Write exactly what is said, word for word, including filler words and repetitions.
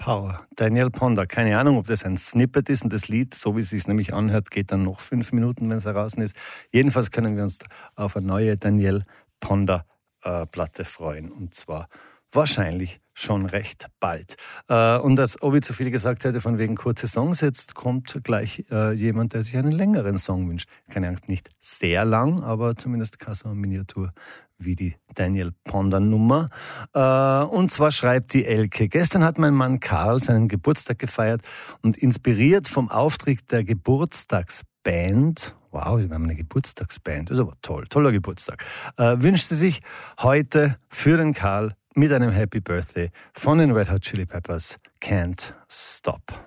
Power. Daniel Ponda. Keine Ahnung, ob das ein Snippet ist und das Lied, so wie es sich nämlich anhört, geht dann noch fünf Minuten, wenn es heraus ist. Jedenfalls können wir uns auf eine neue Daniel Ponda äh, Platte freuen. Und zwar wahrscheinlich schon recht bald. Äh, und als ob ich zu viel gesagt hätte, von wegen kurze Songs, jetzt kommt gleich äh, jemand, der sich einen längeren Song wünscht. Keine Ahnung, nicht sehr lang, aber zumindest keine so eine Miniatur wie die Daniel Ponda Nummer. Äh, und zwar schreibt die Elke: Gestern hat mein Mann Karl seinen Geburtstag gefeiert und inspiriert vom Auftritt der Geburtstagsband, wow, wir haben eine Geburtstagsband, das ist aber toll, toller Geburtstag, äh, wünscht sie sich heute für den Karl mit einem Happy Birthday von den Red Hot Chili Peppers Can't Stop.